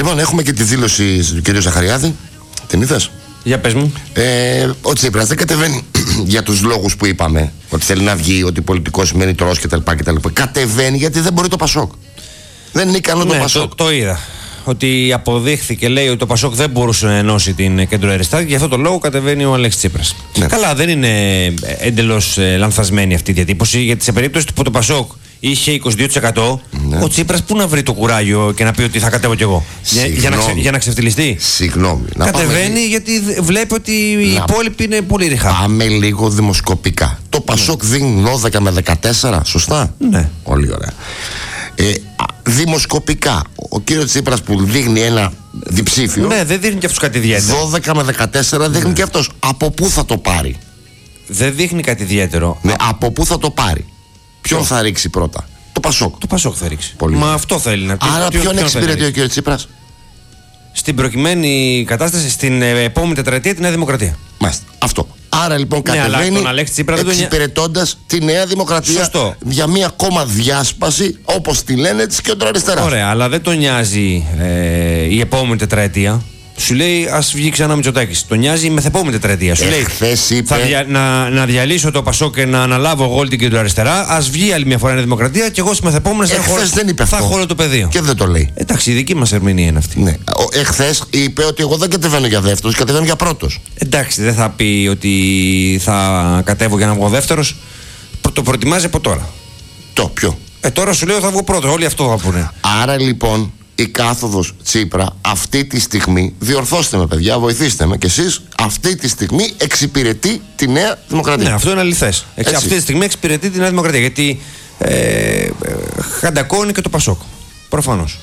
Λοιπόν, έχουμε και τη δήλωση του κ. Ζαχαριάδη. Την είδες? Για πες μου. Ο Τσίπρας δεν κατεβαίνει για τους λόγους που είπαμε. Ότι θέλει να βγει, ότι πολιτικό σημαίνει τρός κτλ. Κατεβαίνει γιατί δεν μπορεί το Πασόκ. Δεν είναι ικανό το Πασόκ. Το είδα. Ότι αποδείχθηκε, λέει, ότι το Πασόκ δεν μπορούσε να ενώσει την κεντροαριστερά και γι' αυτό το λόγο κατεβαίνει ο Αλέξης Τσίπρας. Ναι. Καλά, δεν είναι εντελώς λανθασμένη αυτή η διατύπωση, γιατί σε περίπτωση που το Πασόκ είχε 22%, ναι, ο Τσίπρας πού να βρει το κουράγιο και να πει ότι θα κατέβω κι εγώ? Για να ξεφτυλιστεί. Συγγνώμη. Κατεβαίνει γιατί βλέπει ότι οι υπόλοιποι είναι πολύ ριχά. Πάμε λίγο δημοσκοπικά. Το Πασόκ δίνει 12 με 14, σωστά? Ναι. Πολύ ωραία. Δημοσκοπικά, ο κύριος Τσίπρας που δείχνει ένα διψήφιο. Ναι, δεν δείχνει και αυτός κάτι ιδιαίτερο. 12 με 14 δείχνει και αυτός. Από πού θα το πάρει? Δεν δείχνει κάτι ιδιαίτερο. Ναι, από πού θα το πάρει? Ποιον θα ρίξει πρώτα? Το Πασόκ. Το Πασόκ θα ρίξει. Πολύ. Μα αυτό θέλει να πει. Άρα ποιον εξυπηρετεί ο κύριος Τσίπρας? Στην προκειμένη κατάσταση, στην επόμενη τετραετία, τη Νέα Δημοκρατία. Μάλιστα. Αυτό. Άρα λοιπόν κατεβαίνει εξυπηρετώντας τη Νέα Δημοκρατία. Σωστό. Για μια ακόμα διάσπαση, όπως τη λένε, της κεντροαριστεράς. Ωραία, αλλά δεν τον νοιάζει η επόμενη τετραετία. Σου λέει ας βγει ξανά ο Μητσοτάκης. Τον νοιάζει η μεθεπόμενη τετραετία. Σου λέει είπε... να διαλύσω το Πασόκ και να αναλάβω εγώ όλη την κεντροαριστερά. Ας βγει άλλη μια φορά η Νέα Δημοκρατία και εγώ στις μεθεπόμενες θα έχω όλο το πεδίο. Και δεν το λέει. Εντάξει, η δική μας ερμηνεία είναι αυτή. Ναι. Εχθές είπε ότι εγώ δεν κατεβαίνω για δεύτερος, κατεβαίνω για πρώτος. Εντάξει, δεν θα πει ότι θα κατέβω για να βγω δεύτερος. Το προετοιμάζει από τώρα. Το ποιο? Τώρα σου λέω θα βγω πρώτος. Όλοι αυτό θα πούνε. Άρα λοιπόν η κάθοδος Τσίπρα αυτή τη στιγμή, διορθώστε με παιδιά, βοηθήστε με κι εσείς, αυτή τη στιγμή εξυπηρετεί τη Νέα Δημοκρατία. Ναι, αυτό είναι αληθές. Αυτή τη στιγμή εξυπηρετεί τη Νέα Δημοκρατία, γιατί χαντακώνει και το Πασόκ. Προφανώς.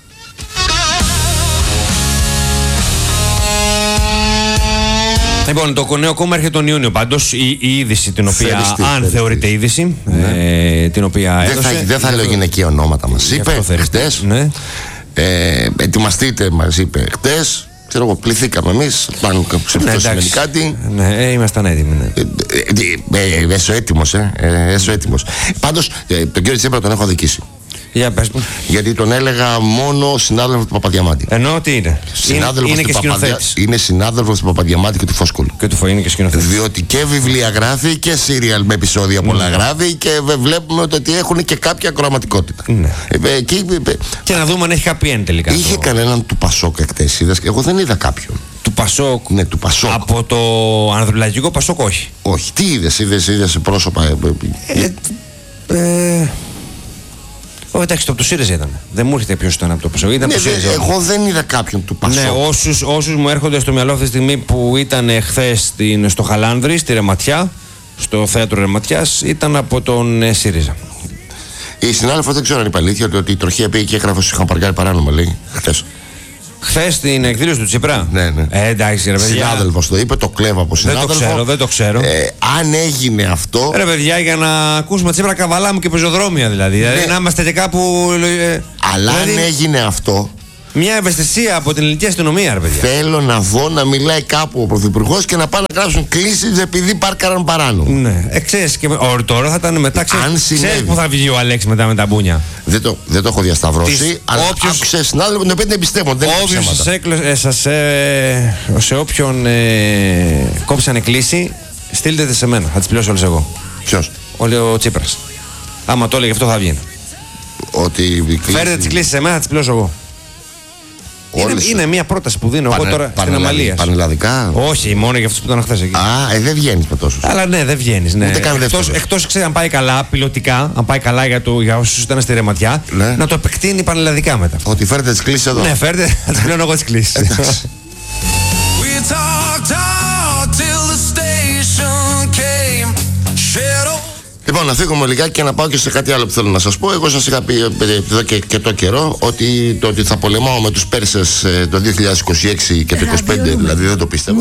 Λοιπόν, το νέο κόμμα έρχεται τον Ιούνιο πάντως. Η είδηση την οποία, αν θεωρείται είδηση, την οποία έδωσε. Δεν θα λέω γυναικεία ονόματα, μας είπε χτες. Ναι. Ετοιμαστείτε, μας είπε χτες. Ξέρω εγώ, πληθήκαμε εμείς. Πάνω αυτό σημαίνει κάτι. Ναι, ήμασταν έτοιμοι. Έσω έτοιμος. Πάντως, τον κύριο Τσίπρα τον έχω αδικήσει. Για πες μου. Γιατί τον έλεγα μόνο συνάδελφο του Παπαδιαμάντη. Ενώ τι είναι? Είναι και σκηνοθέτης. Είναι συνάδελφος του Παπαδιαμάντη και του Φόσκολου. Και του είναι και σκηνοθέτης. Διότι και βιβλία γράφει και σύριαλ με επεισόδια πολλά γράφει και βλέπουμε ότι έχουν και κάποια ακροαματικότητα. Και να δούμε αν έχει happy end τελικά. Είχε κανέναν του Πασόκ εκτές? Εγώ δεν είδα κάποιον. Του Πασόκ? Ναι, του Πασόκ. Από το ανδρουλαγικό Πασόκ όχι. Όχι. Τι είδες πρόσωπα? Εντάξει, το από το ΣΥΡΙΖΑ ήταν. Δεν μου έρχεται ποιος ήταν από το Πασόκ. Εγώ δεν είδα κάποιον του Πασόκ. Ναι, όσους μου έρχονται στο μυαλό αυτή τη στιγμή που ήταν χθες στο Χαλάνδρη, στη Ρεματιά, στο θέατρο Ρεματιάς, ήταν από τον ΣΥΡΙΖΑ. Η συνάδελφος δεν ξέρω αν είπε αλήθεια ότι η τροχία πήγε και έγραφε στους είχαν παρκάρει παράνομα, λέει, χθες. Χθες στην εκδήλωση του Τσίπρα. Ναι. Εντάξει, ρε παιδιά. Συνάδελφος το είπε, το κλέβα από συνάδελφο. Δεν το ξέρω. Αν έγινε αυτό. Ρε παιδιά, για να ακούσουμε Τσίπρα καβαλά μου και πεζοδρόμια δηλαδή. Ναι. Δηλαδή να είμαστε και κάπου. Αλλά αν έγινε αυτό. Μια ευαισθησία από την ελληνική αστυνομία, ρε παιδιά. Θέλω να δω να μιλάει κάπου ο πρωθυπουργός και να πάνε να γράψουν κλήσεις επειδή πάρκαραν παράνομα. Ναι, ξέρεις και τώρα θα ήταν μετά. Ξέρεις που θα βγει ο Αλέξης μετά με τα μπούνια. Δεν το έχω διασταυρώσει, αλλά άκουσε συνάδελφο τον οποίο δεν πιστεύω. Σε όποιον κόψανε κλίση, στείλτε σε μένα. Θα τις πληρώσω όλες εγώ. Ποιος? Ο Τσίπρας. Άμα το έλεγε αυτό θα βγαίνει. Φέρετε τις κλίσεις σε μένα, θα τις πληρώσω εγώ. Είναι μια πρόταση που δίνω εγώ τώρα στην Αμαλία. Πανελλαδικά. Όχι, μόνο για αυτούς που ήταν χθες εκεί. Δεν βγαίνεις με τόσους. Αλλά ναι, δεν βγαίνεις. Ναι. Εκτός ξέρει αν πάει καλά, πιλωτικά, αν πάει καλά για όσους ήταν στη Ρεματιά, ναι, να το επεκτείνει πανελλαδικά μετά. Ότι φέρετε τις κλήσεις εδώ. Ναι, φέρετε, θα τις πλέον εγώ τις κλήσεις. Λοιπόν, να φύγουμε λιγάκι και να πάω και σε κάτι άλλο που θέλω να σας πω. Εγώ σας είχα πει εδώ και το καιρό ότι θα πολεμάω με τους Πέρσες το 2026 και το 2025, δηλαδή δεν το πίστευα.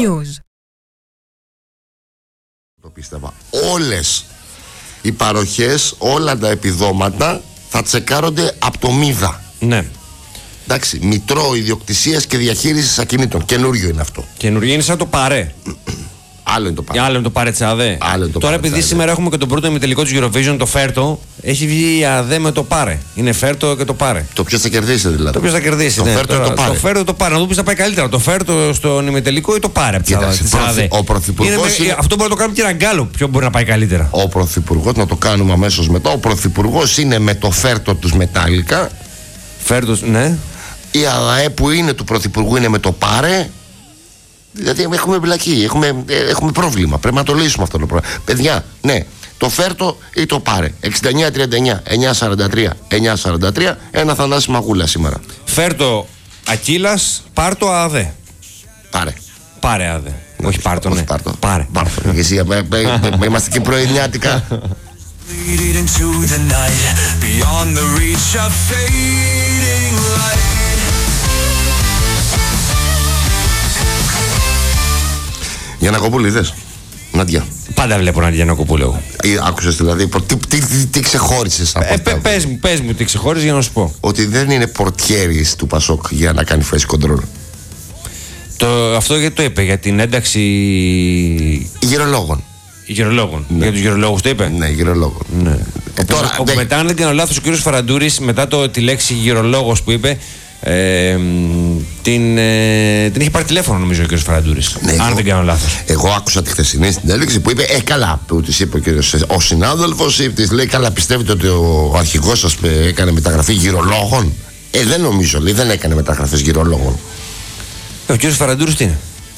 Το πίστευα. Όλες οι παροχές, όλα τα επιδόματα θα τσεκάρονται από το ΜΙΔΑ. Ναι. Εντάξει, Μητρό Ιδιοκτησίας και Διαχείρισης Ακινήτων. Καινούριο είναι αυτό. Καινούριο είναι σαν το ΠΑΡΕ. Άλλο είναι το πάρε. Άλλο είναι το πάρε της ΑΔΕ. Τώρα επειδή σήμερα έχουμε και τον πρώτο ημιτελικό της Eurovision, το Φέρτο, έχει βγει η ΑΔΕ με το πάρε. Είναι Φέρτο και το πάρε. Το ποιος θα κερδίσει δηλαδή. Το ποιος θα κερδίσει. Το Φέρτο ή το πάρε. Το Φέρτο το πάρε. Να δούμε ποιος θα πάει καλύτερα. Το Φέρτο στον ημιτελικό ή το πάρε από της ΑΔΕ. Αυτό μπορεί να το κάνουμε και ένα γκάλο. Ποιο μπορεί να πάει καλύτερα. Ο Πρωθυπουργός, να το κάνουμε αμέσως μετά. Ο Πρωθυπουργός είναι με το Φέρτο τους Μετάλλικα. Φέρτος, ναι. Η ΑΔΕ που είναι του Πρωθυπουργού είναι με το πάρε. Δηλαδή έχουμε μπλακεί, έχουμε πρόβλημα. Πρέπει να το λύσουμε αυτό το πρόβλημα. Παιδιά, ναι, το Φέρτο ή το πάρε. 69-39, 9-43, ένα Θανάση Μαγούλα σήμερα. Φέρτο Ακύλας, πάρτο ΑΔΕ. Πάρε. Πάρε ΑΔΕ. Όχι πάρτο, ναι. Πάρε. Εσύ, είμαστε και πρωινιάτικα. Γιαννακοπούλη, είδες. Νάντια. Πάντα βλέπω Νάντια Γιαννακοπούλη εγώ. Άκουσες δηλαδή, τι ξεχώρισες από αυτά. Πες μου τι ξεχώρισες για να σου πω. Ότι δεν είναι πορτιέρης του Πασόκ για να κάνει face control. Αυτό γιατί το είπε, για την ένταξη γερολόγων. Ναι. Για τους γερολόγους το είπε. Ναι, γερολόγων. Ναι. Όπου μετά, αν δεν κάνω λάθος, ο κ. Φαραντούρης, μετά τη λέξη γερολόγος που είπε, την είχε πάρει τηλέφωνο νομίζω ο κ. Φαραντούρης. Ναι, αν δεν κάνω λάθος. Εγώ άκουσα τη χθεσινή συνέντευξη που είπε καλά, που της είπε ο συνάδελφος, της λέει καλά, πιστεύετε ότι ο αρχηγός σας έκανε μεταγραφή γερολόγων. Δεν νομίζω, λέει, δεν έκανε μεταγραφές γερολόγων. Ο κ. Φαραντούρης τι είναι?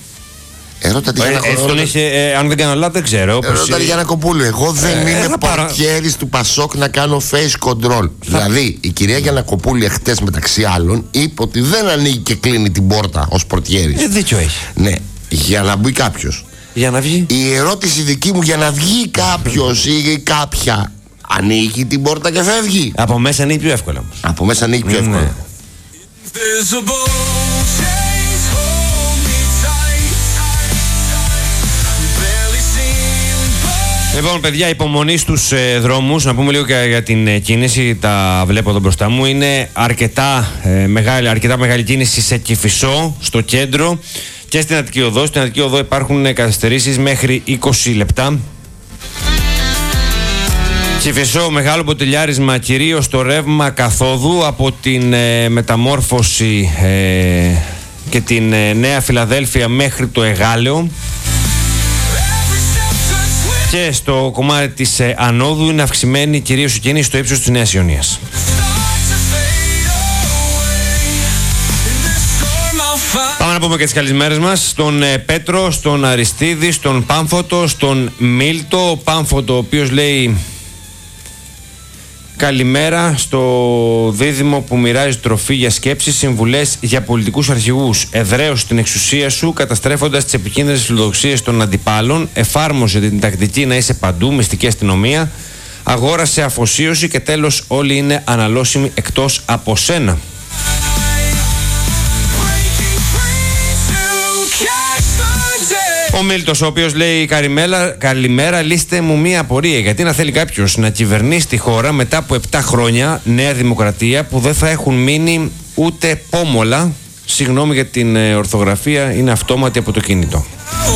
Τον είχε, αν δεν κάνω λάθος, δεν ξέρω. Ρώτα Γιαννακοπούλου, εγώ δεν είμαι πορτιέρης του Πασόκ να κάνω face control. Δηλαδή, η κυρία Γιαννακοπούλου χτες μεταξύ άλλων είπε ότι δεν ανοίγει και κλείνει την πόρτα ως πορτιέρης. Δίκιο έχει. Ναι, για να μπει κάποιος. Για να βγει. Η ερώτηση δική μου, για να βγει κάποιος ή κάποια, ανοίγει την πόρτα και φεύγει. Από μέσα ανοίγει πιο εύκολα όμως. Από μέσα ανοίγει πιο εύκολα. Λοιπόν, παιδιά, υπομονή στους δρόμους. Να πούμε λίγο και για την κίνηση. Τα βλέπω εδώ μπροστά μου. Είναι αρκετά μεγάλη κίνηση σε Κηφισό, στο κέντρο και στην Αττική Οδό. Στην Αττική Οδό υπάρχουν καθυστερήσεις μέχρι 20 λεπτά. Κηφισό, μεγάλο ποτηλιάρισμα κυρίως στο ρεύμα καθόδου από την Μεταμόρφωση και την Νέα Φιλαδέλφια μέχρι το Εγάλεο. Και στο κομμάτι της ανόδου είναι αυξημένη κυρίως η κίνηση στο ύψος της Νέας Ιωνίας. Πάμε να πούμε και τις καλησμέρες μας στον Πέτρο, στον Αριστίδη, στον Πάμφωτο, στον Μίλτο. Ο Πάμφωτο, ο οποίος λέει καλημέρα στο δίδυμο που μοιράζει τροφή για σκέψεις, συμβουλές για πολιτικούς αρχηγούς. Εδραίωσε την εξουσία σου καταστρέφοντας τις επικίνδυνες φιλοδοξίες των αντιπάλων. Εφάρμοσε την τακτική να είσαι παντού, μυστική αστυνομία. Αγόρασε αφοσίωση και τέλος όλοι είναι αναλώσιμοι εκτός από σένα. Ο Μίλτος, ο οποίος λέει καλημέρα, λύστε μου μία απορία. Γιατί να θέλει κάποιος να κυβερνήσει τη χώρα μετά από 7 χρόνια Νέα Δημοκρατία που δεν θα έχουν μείνει ούτε πόμολα. Συγγνώμη για την ορθογραφία, είναι αυτόματη από το κινητό.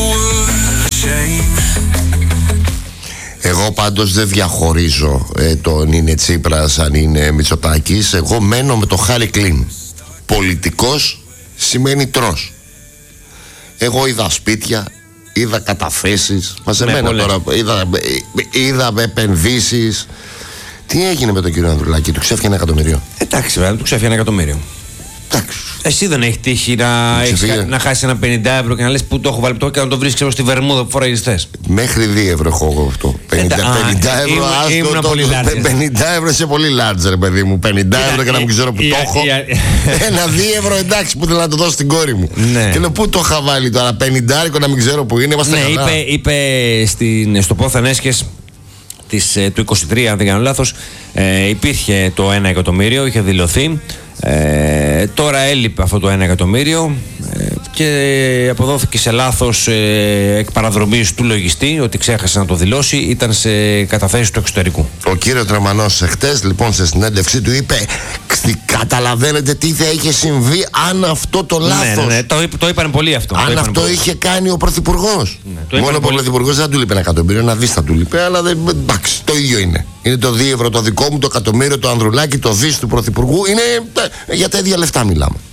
Εγώ πάντως δεν διαχωρίζω τον είναι Τσίπρας αν είναι Μητσοτάκης. Εγώ μένω με το Χάρη Κλίν. Πολιτικός σημαίνει τρως. Εγώ είδα σπίτια, είδα καταθέσεις, μαζεμένα τώρα, είδα επενδύσεις. Τι έγινε με τον κύριο Ανδρουλάκη, του ξέφυγε 1 εκατομμύριο? Εντάξει, βέβαια, του ξέφυγε 1 εκατομμύριο. Εντάξει. Εσύ δεν έχει τύχει να χάσει ένα 50 ευρώ και να λες πού το έχω βάλει και να το βρεις στη βερμούδα που φοράγεις χθες? Μέχρι 2 ευρώ έχω εγώ αυτό. 50 ευρώ, άστο, 50 ευρώ σε πολύ large, παιδί μου. 50 ευρώ και να μην ξέρω που το έχω. 1-2 ευρώ, εντάξει, που θέλω να το δώσω στην κόρη μου. Και λέω πού το είχα βάλει τώρα, 50 να μην ξέρω που είναι. Ναι, είπε στο Πόθεν Έσχες του 23, αν δεν κάνω λάθος, υπήρχε το 1 εκατομμύριο, είχε δηλωθεί. Τώρα έλειπε αυτό το 1 εκατομμύριο και αποδόθηκε σε λάθος εκ παραδρομής του λογιστή, ότι ξέχασε να το δηλώσει, ήταν σε καταθέσεις του εξωτερικού. Ο κύριος Τραμανός χτες λοιπόν σε συνέντευξή του είπε: καταλαβαίνετε τι θα είχε συμβεί αν αυτό το λάθος. Ναι, το είπαν πολύ αυτό. Αν αυτό είχε κάνει ο Πρωθυπουργός. Ναι, μόνο που ο Πρωθυπουργός δεν του λείπει 1 εκατομμύριο, να δεις θα του λείπει, αλλά εντάξει, το ίδιο είναι. Είναι το 2 ευρώ το δικό μου, το εκατομμύριο, το Ανδρουλάκι, το δις του Πρωθυπουργού. Είναι για τα ίδια λεφτά μιλάμε.